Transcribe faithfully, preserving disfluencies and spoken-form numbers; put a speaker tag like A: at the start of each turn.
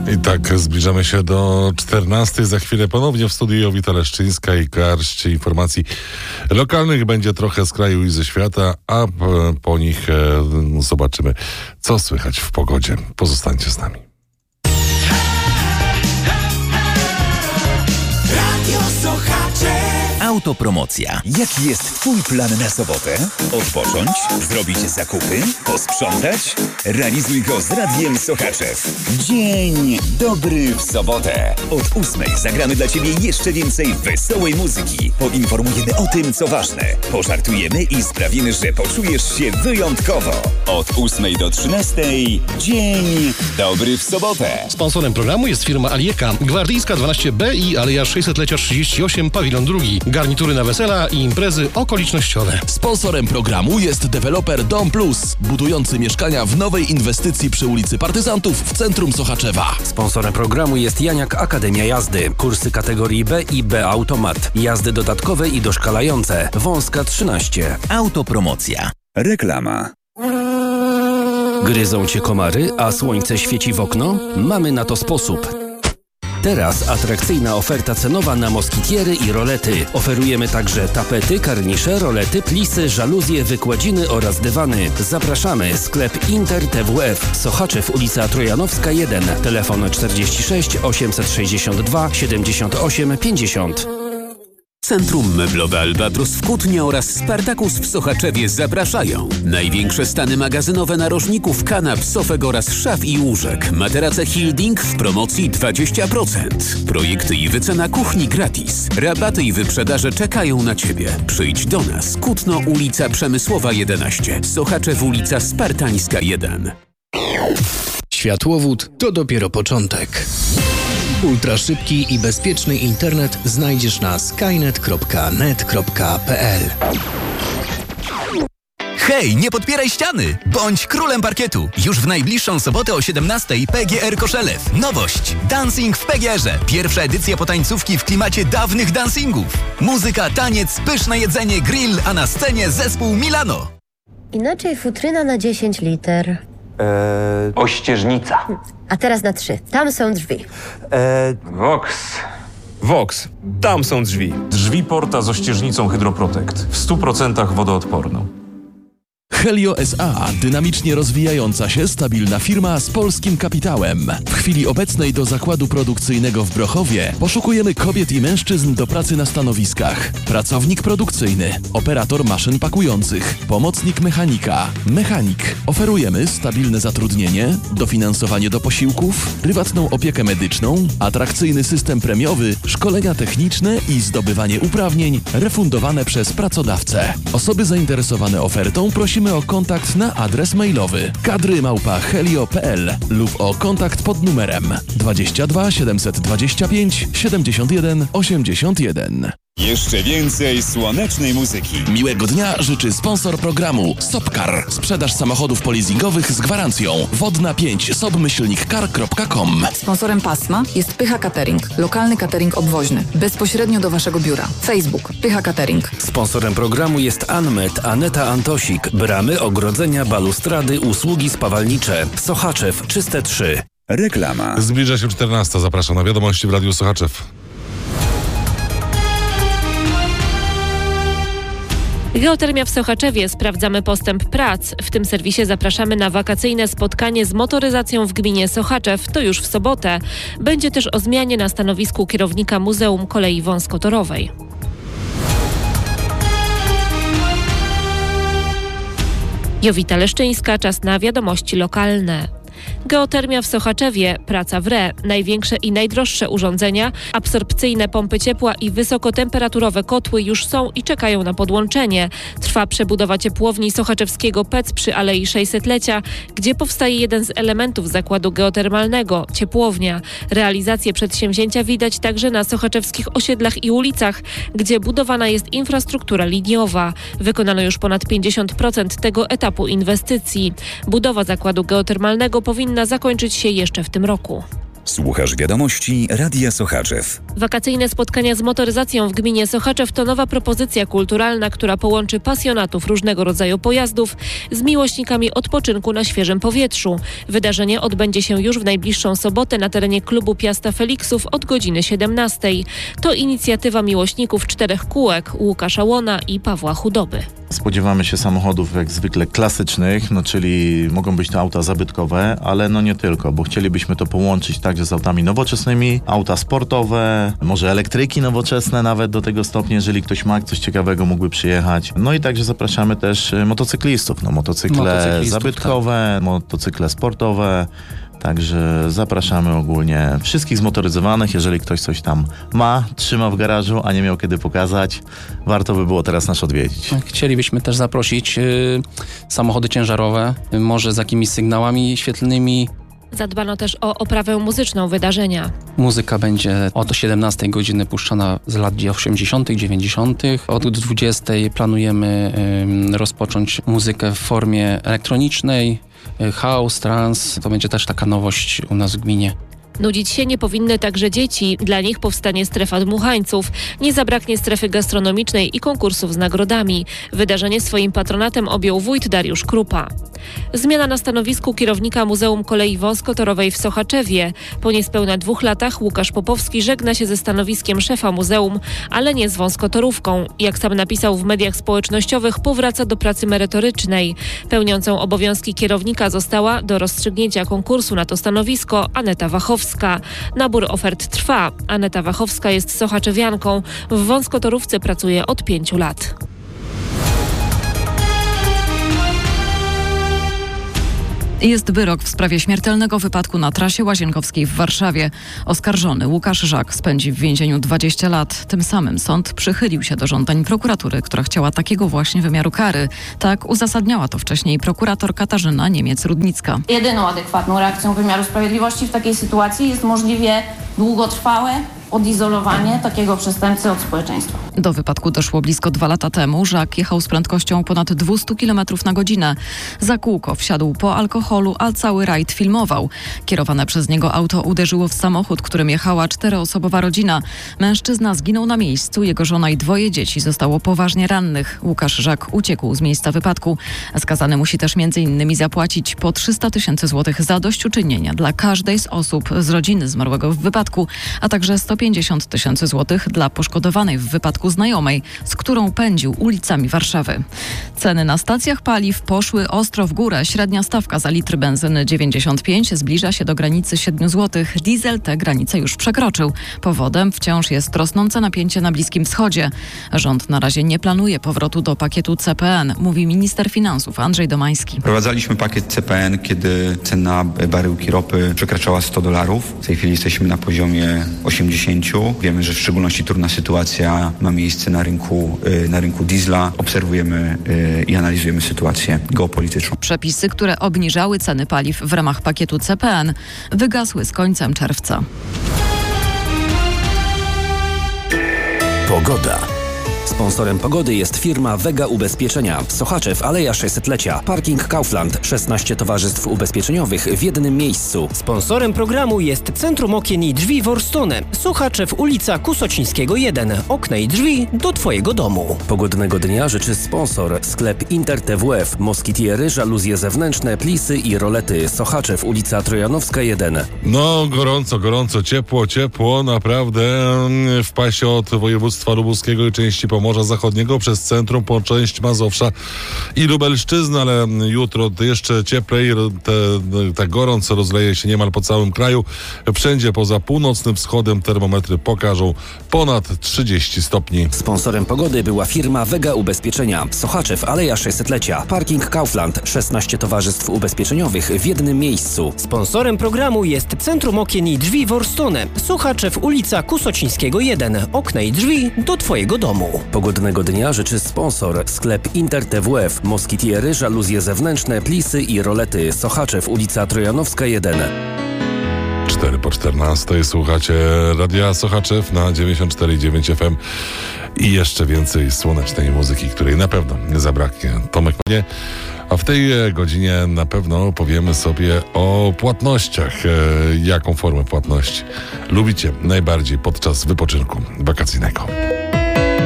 A: I tak zbliżamy się do czternastej. Za chwilę ponownie w studiu Jowita Leszczyńska i garść informacji lokalnych. Będzie trochę z kraju i ze świata, a po nich e, zobaczymy, co słychać w pogodzie. Pozostańcie z nami.
B: Radio Sochacze.
C: Autopromocja.
D: Jaki jest Twój plan na sobotę? Odpocząć? Zrobić zakupy? Posprzątać? Realizuj go z Radiem Sochaczew. Dzień dobry w sobotę. Od ósmej zagramy dla Ciebie jeszcze więcej wesołej muzyki. Poinformujemy o tym, co ważne. Pożartujemy i sprawimy, że poczujesz się wyjątkowo. Od ósmej do trzynastej. Dzień dobry w sobotę.
E: Sponsorem programu jest firma Alieka. Gwardyjska dwanaście B i Aleja sześćsetlecia trzydzieści osiem, pawilon drugi. Garnitury na wesela i imprezy okolicznościowe.
F: Sponsorem programu jest deweloper Dom Plus, budujący mieszkania w nowej inwestycji przy ulicy Partyzantów w centrum Sochaczewa.
G: Sponsorem programu jest Janiak Akademia Jazdy. Kursy kategorii B i B Automat. Jazdy dodatkowe i doszkalające. Wąska trzynaście.
C: Autopromocja.
D: Reklama.
G: Gryzą Cię komary, a słońce świeci w okno? Mamy na to sposób. Teraz atrakcyjna oferta cenowa na moskitiery i rolety. Oferujemy także tapety, karnisze, rolety, plisy, żaluzje, wykładziny oraz dywany. Zapraszamy. Sklep Inter T W F. Sochaczew, ulica Trojanowska jeden. Telefon czterdzieści sześć osiemset sześćdziesiąt dwa siedemdziesiąt osiem pięćdziesiąt.
H: Centrum Meblowe Albatros w Kutnie oraz Spartakus w Sochaczewie zapraszają. Największe stany magazynowe narożników, kanap, sofek oraz szaf i łóżek. Materace Hilding w promocji dwadzieścia procent. Projekty i wycena kuchni gratis. Rabaty i wyprzedaże czekają na Ciebie. Przyjdź do nas. Kutno, ulica Przemysłowa jedenaście. Sochaczew, ulica Spartańska jeden.
I: Światłowód to dopiero początek. Ultraszybki i bezpieczny internet znajdziesz na skynet kropka net kropka p l.
C: Hej, nie podpieraj ściany! Bądź królem parkietu! Już w najbliższą sobotę o siedemnastej P G R Koszelew. Nowość! Dancing w P G R-ze. Pierwsza edycja potańcówki w klimacie dawnych dancingów. Muzyka, taniec, pyszne jedzenie, grill, a na scenie zespół Milano.
J: Inaczej futryna na dziesięć liter.
K: Eee... Ościeżnica.
J: A teraz na trzy. Tam są drzwi.
K: Eee... Vox.
L: Vox. Tam są drzwi.
M: Drzwi Porta z ościeżnicą Hydroprotect. W stu procentach wodoodporną.
F: Helio S A. Dynamicznie rozwijająca się, stabilna firma z polskim kapitałem. W chwili obecnej do zakładu produkcyjnego w Brochowie poszukujemy kobiet i mężczyzn do pracy na stanowiskach. Pracownik produkcyjny, operator maszyn pakujących, pomocnik mechanika, mechanik. Oferujemy stabilne zatrudnienie, dofinansowanie do posiłków, prywatną opiekę medyczną, atrakcyjny system premiowy, szkolenia techniczne i zdobywanie uprawnień refundowane przez pracodawcę. Osoby zainteresowane ofertą prosimy o kontakt na adres mailowy kadry małpa helio kropka p l lub o kontakt pod numerem dwadzieścia dwa siedemset dwadzieścia pięć siedemdziesiąt jeden osiemdziesiąt jeden.
D: Jeszcze więcej słonecznej muzyki.
F: Miłego dnia życzy sponsor programu Sopcar. Sprzedaż samochodów polizingowych z gwarancją. Wodna pięć sobmyślnik car kropka com.
N: Sponsorem pasma jest Pycha Catering. Lokalny catering obwoźny. Bezpośrednio do Waszego biura. Facebook Pycha Catering.
G: Sponsorem programu jest Anmet, Aneta Antosik. Bramy, ogrodzenia, balustrady, usługi spawalnicze. Sochaczew Czyste trzy.
D: Reklama.
A: Zbliża się czternasta. Zapraszam na wiadomości w Radiu Sochaczew.
O: Geotermia w Sochaczewie. Sprawdzamy postęp prac. W tym serwisie zapraszamy na wakacyjne spotkanie z motoryzacją w gminie Sochaczew. To już w sobotę. Będzie też o zmianie na stanowisku kierownika Muzeum Kolei Wąskotorowej. Jowita Leszczyńska, czas na wiadomości lokalne. Geotermia w Sochaczewie, praca w R E, największe i najdroższe urządzenia, absorpcyjne pompy ciepła i wysokotemperaturowe kotły już są i czekają na podłączenie. Trwa przebudowa ciepłowni sochaczewskiego P E C przy Alei sześćsetlecia, gdzie powstaje jeden z elementów zakładu geotermalnego – ciepłownia. Realizację przedsięwzięcia widać także na sochaczewskich osiedlach i ulicach, gdzie budowana jest infrastruktura liniowa. Wykonano już ponad pięćdziesiąt procent tego etapu inwestycji. Budowa zakładu geotermalnego powinna zakończyć się jeszcze w tym roku.
D: Słuchasz wiadomości Radia Sochaczew.
O: Wakacyjne spotkania z motoryzacją w gminie Sochaczew to nowa propozycja kulturalna, która połączy pasjonatów różnego rodzaju pojazdów z miłośnikami odpoczynku na świeżym powietrzu. Wydarzenie odbędzie się już w najbliższą sobotę na terenie klubu Piasta Feliksów od godziny siedemnastej. To inicjatywa miłośników czterech kółek Łukasza Łona i Pawła Chudoby.
P: Spodziewamy się samochodów jak zwykle klasycznych, no czyli mogą być to auta zabytkowe, ale no nie tylko, bo chcielibyśmy to połączyć także z autami nowoczesnymi, auta sportowe, może elektryki nowoczesne nawet do tego stopnia, jeżeli ktoś ma coś ciekawego, mógłby przyjechać. No i także zapraszamy też motocyklistów, no motocykle motocyklistów, zabytkowe, tak. Motocykle sportowe. Także zapraszamy ogólnie wszystkich zmotoryzowanych, jeżeli ktoś coś tam ma, trzyma w garażu, a nie miał kiedy pokazać, warto by było teraz nas odwiedzić.
Q: Chcielibyśmy też zaprosić y, samochody ciężarowe, y, może z jakimiś sygnałami świetlnymi.
O: Zadbano też o oprawę muzyczną wydarzenia.
Q: Muzyka będzie od siedemnastej godziny puszczana z lat osiemdziesiątych, dziewięćdziesiątych. Od dwudziestej planujemy y, rozpocząć muzykę w formie elektronicznej, y, house, trance. To będzie też taka nowość u nas w gminie.
O: Nudzić się nie powinny także dzieci. Dla nich powstanie strefa dmuchańców. Nie zabraknie strefy gastronomicznej i konkursów z nagrodami. Wydarzenie swoim patronatem objął wójt Dariusz Krupa. Zmiana na stanowisku kierownika Muzeum Kolei Wąskotorowej w Sochaczewie. Po niespełna dwóch latach Łukasz Popowski żegna się ze stanowiskiem szefa muzeum, ale nie z wąskotorówką. Jak sam napisał w mediach społecznościowych, powraca do pracy merytorycznej. Pełniącą obowiązki kierownika została do rozstrzygnięcia konkursu na to stanowisko Aneta Wachowska. Nabór ofert trwa. Aneta Wachowska jest sochaczewianką. W wąskotorówce pracuje od pięciu lat.
N: Jest wyrok w sprawie śmiertelnego wypadku na trasie Łazienkowskiej w Warszawie. Oskarżony Łukasz Żak spędzi w więzieniu dwadzieścia lat. Tym samym sąd przychylił się do żądań prokuratury, która chciała takiego właśnie wymiaru kary. Tak uzasadniała to wcześniej prokurator Katarzyna Niemiec-Rudnicka.
R: Jedyną adekwatną reakcją wymiaru sprawiedliwości w takiej sytuacji jest możliwie długotrwałe odizolowanie takiego przestępcy od społeczeństwa.
N: Do wypadku doszło blisko dwa lata temu. Żak jechał z prędkością ponad dwieście kilometrów na godzinę. Za kółko wsiadł po alkoholu, a cały rajd filmował. Kierowane przez niego auto uderzyło w samochód, którym jechała czteroosobowa rodzina. Mężczyzna zginął na miejscu, jego żona i dwoje dzieci zostało poważnie rannych. Łukasz Żak uciekł z miejsca wypadku. Skazany musi też między innymi zapłacić po trzysta tysięcy złotych zadośćuczynienia dla każdej z osób z rodziny zmarłego w wypadku, a także sto pięćdziesiąt tysięcy złotych dla poszkodowanej w wypadku znajomej, z którą pędził ulicami Warszawy. Ceny na stacjach paliw poszły ostro w górę. Średnia stawka za litr benzyny dziewięćdziesiąt pięć zbliża się do granicy siedmiu złotych. Diesel tę granicę już przekroczył. Powodem wciąż jest rosnące napięcie na Bliskim Wschodzie. Rząd na razie nie planuje powrotu do pakietu C P N, mówi minister finansów Andrzej Domański.
S: Prowadzaliśmy pakiet C P N, kiedy cena baryłki ropy przekraczała sto dolarów. W tej chwili jesteśmy na poziomie osiemdziesiąt. Wiemy, że w szczególności trudna sytuacja ma miejsce na rynku, na rynku diesla. Obserwujemy i analizujemy sytuację geopolityczną.
N: Przepisy, które obniżały ceny paliw w ramach pakietu C P N, wygasły z końcem czerwca.
C: Pogoda. Sponsorem pogody jest firma Vega Ubezpieczenia. Sochaczew, Aleja sześćsetlecia. Parking Kaufland. szesnaście towarzystw ubezpieczeniowych w jednym miejscu.
T: Sponsorem programu jest Centrum Okien i Drzwi Worstone. Sochaczew, ulica Kusocińskiego jeden. Okna i drzwi do Twojego domu.
C: Pogodnego dnia życzy sponsor. Sklep Inter T W F. Moskitiery, żaluzje zewnętrzne, plisy i rolety. Sochaczew, ulica Trojanowska jeden.
A: No, gorąco, gorąco, ciepło, ciepło, naprawdę. W pasie od województwa lubuskiego i części Pomorza Zachodniego przez centrum po część Mazowsza i Lubelszczyzny, ale jutro jeszcze cieplej, te, te gorąco rozleje się niemal po całym kraju. Wszędzie poza północnym wschodem termometry pokażą ponad trzydzieści stopni.
C: Sponsorem pogody była firma Vega Ubezpieczenia. Sochaczew, Aleja sześćsetlecia. Parking Kaufland. szesnaście towarzystw ubezpieczeniowych w jednym miejscu.
T: Sponsorem programu jest Centrum Okien i Drzwi Worstone. Sochaczew, ulica Kusocińskiego jeden. Okna i drzwi do Twojego domu.
C: Pogodnego dnia życzy sponsor. Sklep Inter T W F. Moskitiery, żaluzje zewnętrzne, plisy i rolety. Sochaczew, ulica Trojanowska jeden.
A: cztery po czternastej słuchacie Radia Sochaczew na dziewięćdziesiąt cztery i dziewięć F M i jeszcze więcej słonecznej muzyki, której na pewno nie zabraknie. Tomek, nie? A w tej godzinie na pewno powiemy sobie o płatnościach. Jaką formę płatności lubicie najbardziej podczas wypoczynku wakacyjnego?